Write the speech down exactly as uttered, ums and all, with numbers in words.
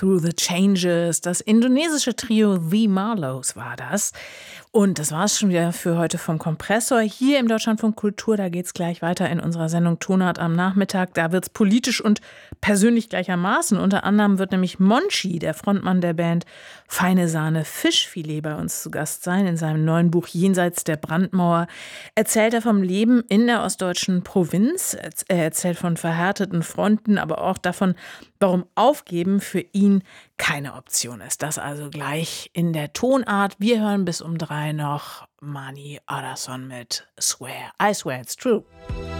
Through the Changes. Das indonesische Trio The Marlows war das. Und das war es schon wieder für heute vom Kompressor. Hier im Deutschlandfunk Kultur, da geht es gleich weiter in unserer Sendung Tonart am Nachmittag. Da wird es politisch und persönlich gleichermaßen. Unter anderem wird nämlich Monchi, der Frontmann der Band Feine Sahne Fischfilet, bei uns zu Gast sein. In seinem neuen Buch Jenseits der Brandmauer erzählt er vom Leben in der ostdeutschen Provinz. Er erzählt von verhärteten Fronten, aber auch davon, warum Aufgeben für ihn keine Option ist. Das also gleich in der Tonart. Wir hören bis um drei noch Mani Arason mit Swear, I Swear It's True.